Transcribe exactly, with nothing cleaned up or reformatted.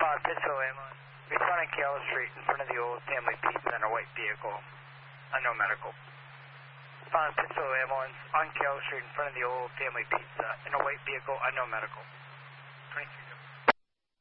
Respond, Pittsville ambulance. Responding Keller Street in front of the old family pizza in a white vehicle. Unknown medical. Respond, Pittsville ambulance on Keller Street in front of the old family pizza in a white vehicle. Unknown medical. twenty-three.